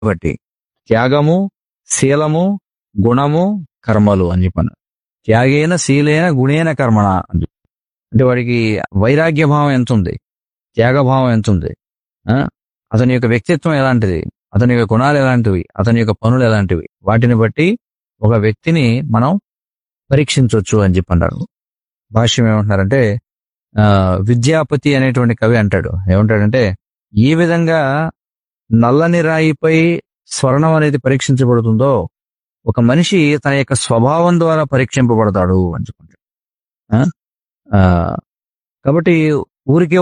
బట్టి త్యాగము, శీలము, గుణము, కర్మలు అని చెప్పాను. త్యాగేన శీలేన గుణేన కర్మణ అని చెప్పి. అంటే వాడికి వైరాగ్య భావం ఎంత ఉంది, త్యాగభావం ఎంత ఉంది, అతని యొక్క వ్యక్తిత్వం ఎలాంటిది, అతని యొక్క గుణాలు ఎలాంటివి, అతని యొక్క పనులు ఎలాంటివి, వాటిని బట్టి ఒక వ్యక్తిని మనం పరీక్షించవచ్చు అని చెప్పి అంటారు. భాష్యం ఏమంటున్నారంటే విద్యాపతి అనేటువంటి కవి అంటాడు, ఏమంటాడంటే ఏ విధంగా నల్లని రాయిపై స్వర్ణం అనేది పరీక్షించబడుతుందో ఒక మనిషి తన యొక్క స్వభావం ద్వారా పరీక్షింపబడతాడు అని చెప్పుకుంటాడు. కాబట్టి ఊరికే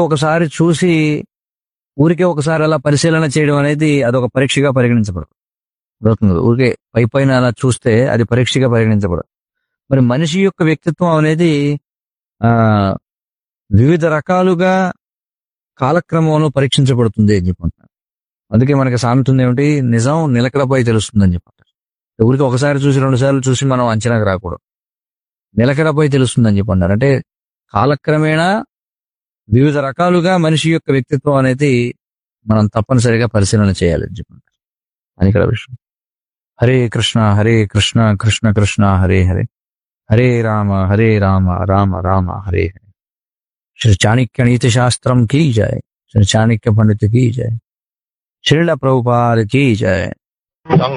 ఒకసారి అలా పరిశీలన చేయడం అనేది అదొక పరీక్షగా పరిగణించబడుతుంది. ఊరికే పైన అలా చూస్తే అది పరీక్షగా పరిగణించబడదు. మరి మనిషి యొక్క వ్యక్తిత్వం అనేది వివిధ రకాలుగా కాలక్రమంలో పరీక్షించబడుతుంది అని చెప్పుకుంటున్నారు. అందుకే మనకి సామెత ఏమిటి, నిజం నిలకడపై తెలుస్తుంది అని చెప్పారు. ఊరికి ఒకసారి చూసి 2 సార్లు చూసి మనం అంచనాకు రాకూడదు, నిలకడపై తెలుస్తుంది అని చెప్పన్నారు. అంటే కాలక్రమేణా వివిధ రకాలుగా మనిషి యొక్క వ్యక్తిత్వం అనేది మనం తప్పనిసరిగా పరిశీలన చేయాలని చెప్పంటారు. అని ఇక్కడ విషయం. హరే కృష్ణ కృష్ణ కృష్ణ హరే హరే, హరే రామ రామ రామ హరే హరే. శ్రీ చాణక్య నీతి శాస్త్రం కీ జయ, శ్రీ చాణక్య పండిత్ కీ జయ, శ్రీల ప్రభుపాద కీ జయ.